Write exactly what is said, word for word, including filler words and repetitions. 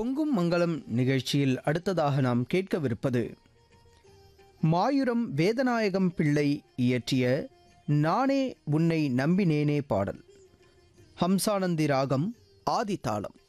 பொங்கும் மங்களம் நிகழ்ச்சியில் அடுத்ததாக நாம் கேட்கவிருப்பது மாயூரம் வேதநாயகம் பிள்ளை இயற்றிய நானே உன்னை நம்பினேனே பாடல். ஹம்சானந்தி ராகம், ஆதி தாளம்.